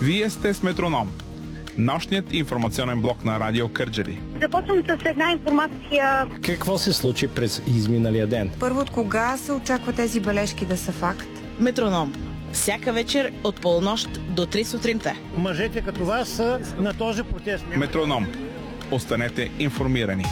Вие сте с Метроном, нощният информационен блок на Радио Кърджали. Започвам с една информация. Какво се случи през изминалия ден? Първо, от кога се очаква тези бележки да са факт? Метроном. Всяка вечер от полунощ до 3 сутринта. Мъжете като вас са на този протест. Метроном. Останете информирани.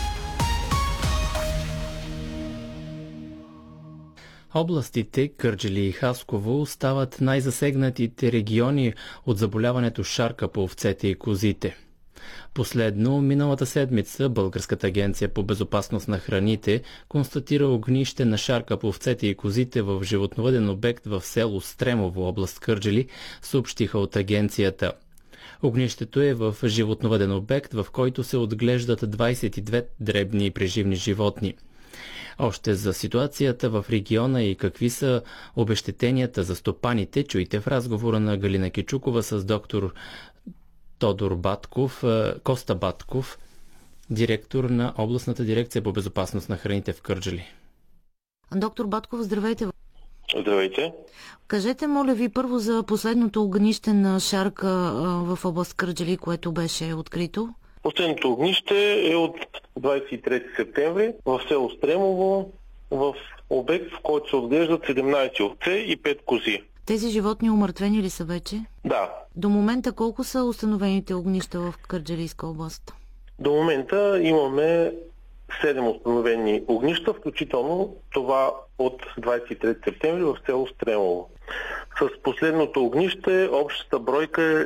Областите Кърджали и Хасково стават най-засегнатите региони от заболяването шарка по овцете и козите. Последно, миналата седмица Българската агенция по безопасност на храните констатира огнище на шарка по овцете и козите в животновъден обект в село Стремово, област Кърджали, съобщиха от агенцията. Огнището е в животновъден обект, в който се отглеждат 22 дребни и преживни животни. Още за ситуацията в региона и какви са обезщетенията за стопаните, чуйте в разговора на Галина Кичукова с доктор Коста Батков, директор на областната дирекция по безопасност на храните в Кърджали. Доктор Батков, здравейте. Здравейте. Кажете, моля ви, първо за последното огнище на шарка в област Кърджали, което беше открито. Последното огнище е от 23 септември в село Стремово, в обект, в който се отглеждат 17 овце и 5 кози. Тези животни умъртвени ли са вече? Да. До момента колко са установените огнища в Кърджалийска област? До момента имаме 7 установени огнища, включително това от 23 септември в село Стремово. С последното огнище общата бройка е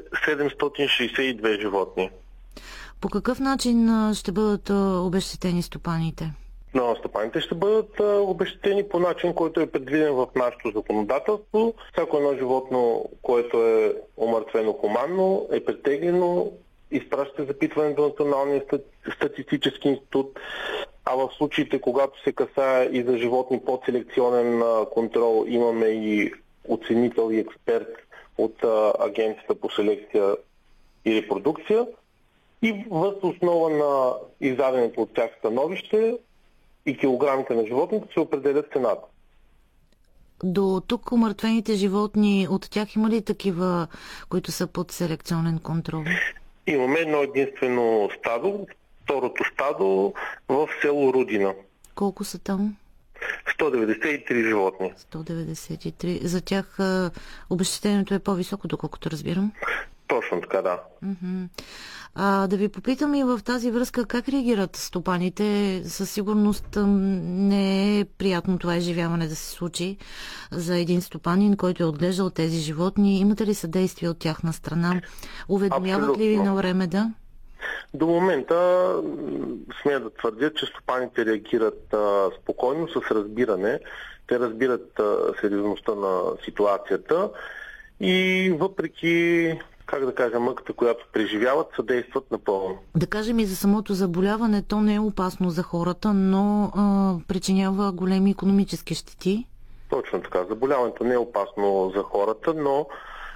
762 животни. По какъв начин ще бъдат обезщетени стопаните? Но стопаните ще бъдат обезщетени по начин, който е предвиден в нашето законодателство. Всяко едно животно, което е умъртвено хуманно, е претеглено, изпраща запитване до Националния статистически институт, а в случаите, когато се касае и за животни под селекционен контрол, имаме и оценител и експерт от Агенцията по селекция и репродукция. И въз основа на издаденото от тях становище и килограмите на животните се определят цената. До тук умъртвените животни, от тях има ли такива, които са под селекционен контрол? Имаме едно единствено стадо, второто стадо в село Рудина. Колко са там? 193 животни. 193. За тях обезщетението е по-високо, доколкото разбирам? Точно така, да. Да ви попитам и в тази връзка, как реагират стопаните? Със сигурност не е приятно това изживяване да се случи за един стопанин, който е отглеждал тези животни. Имате ли съдействие от тяхна страна? Уведомяват ли ви на време да? До момента смея да твърдя, че стопаните реагират спокойно, с разбиране. Те разбират сериозността на ситуацията и въпреки мъката, която преживяват, съдействат напълно. Да кажем и за самото заболяване, то не е опасно за хората, но причинява големи икономически щети. Точно така. Заболяването не е опасно за хората, но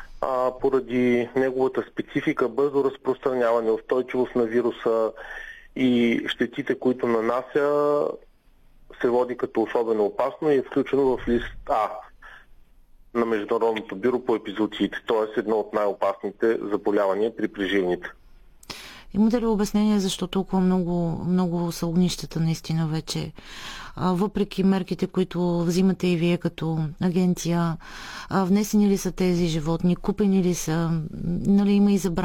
поради неговата специфика, бързо разпространяване, устойчивост на вируса и щетите, които нанася, се води като особено опасно и е включено в лист А на Международното бюро по епизоотиите, т.е. едно от най-опасните заболявания при преживните. Имате ли обяснение защо толкова много са огнищата наистина вече? Въпреки мерките, които взимате и вие като агенция, внесени ли са тези животни, купени ли са, има и забрани?